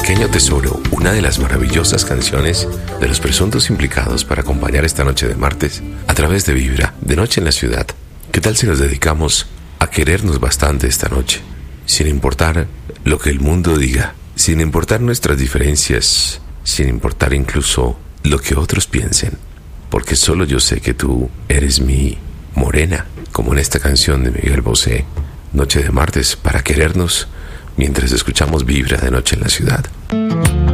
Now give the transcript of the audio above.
Pequeño Tesoro, una de las maravillosas canciones de los presuntos implicados para acompañar esta noche de martes a través de Vibra, de Noche en la Ciudad. ¿Qué tal si nos dedicamos a querernos bastante esta noche? Sin importar lo que el mundo diga, sin importar nuestras diferencias, sin importar incluso lo que otros piensen, porque solo yo sé que tú eres mi morena, como en esta canción de Miguel Bosé, Noche de martes, para querernos mientras escuchamos Vibra de Noche en la Ciudad.